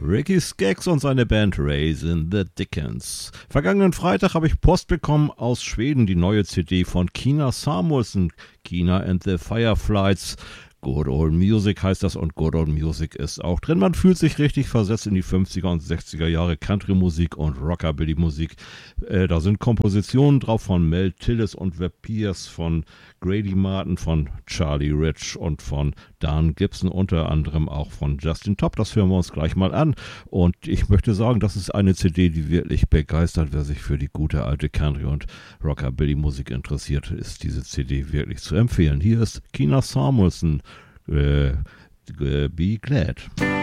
Ricky Skaggs und seine Band Raising the Dickens. Vergangenen Freitag habe ich Post bekommen aus Schweden, die neue CD von Kina Samuelsson, Kina and the Fireflies. Good Old Music heißt das und Good Old Music ist auch drin. Man fühlt sich richtig versetzt in die 50er und 60er Jahre Country-Musik und Rockabilly-Musik. Da sind Kompositionen drauf von Mel Tillis und Webb Pierce, von Grady Martin, von Charlie Rich und von Dan Gibson, unter anderem auch von Justin Top. Das hören wir uns gleich mal an. Und ich möchte sagen, das ist eine CD, die wirklich begeistert. Wer sich für die gute alte Country- und Rockabilly-Musik interessiert, ist diese CD wirklich zu empfehlen. Hier ist Kina Samuelsson. Be glad.